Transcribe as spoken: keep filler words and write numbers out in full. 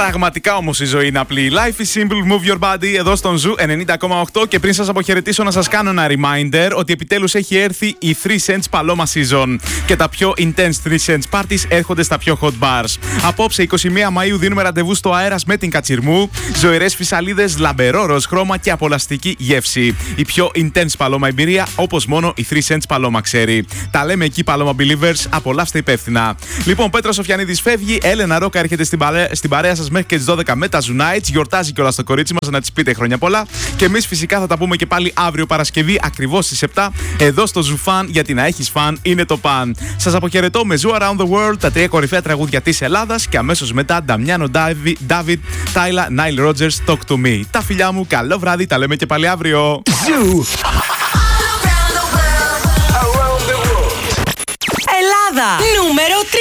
Πραγματικά όμως η ζωή είναι απλή. Life is simple, move your body. Εδώ στον Ζου ενενήντα κόμμα οκτώ. Και πριν σας αποχαιρετήσω, να σας κάνω ένα reminder ότι επιτέλους έχει έρθει η three cents Paloma Season. Και τα πιο intense three cents parties έρχονται στα πιο hot bars. Απόψε, εικοστή πρώτη Μαΐου, δίνουμε ραντεβού στο Αέρας με την Κατσιρμού. Ζωηρές φυσαλίδες, λαμπερό ροζ χρώμα και απολαστική γεύση. Η πιο intense Paloma εμπειρία, όπως μόνο η three cents Paloma ξέρει. Τα λέμε εκεί, Paloma Believers. Απολαύστε υπεύθυνα. Λοιπόν, Πέτρος Σοφιανίδης φεύγει. Έλενα Ρόκα έρχεται στην, παρέ... στην παρέα σας μέχρι και τις δώδεκα με τα Zoo Nights. Γιορτάζει κιόλας το κορίτσι μας, να της πείτε χρόνια πολλά. Και εμείς φυσικά θα τα πούμε και πάλι αύριο Παρασκευή ακριβώς στις επτά εδώ στο Zoo Fan, γιατί να έχεις φαν είναι το παν. Σας αποχαιρετώ με Zoo Around the World, τα τρία κορυφαία τραγούδια της Ελλάδας και αμέσως μετά Νταμιάνο David, Tyla, Nile Rodgers, Talk to Me. Τα φιλιά μου, καλό βράδυ, τα λέμε και πάλι αύριο. Zoo. Ελλάδα, νούμερο τρία.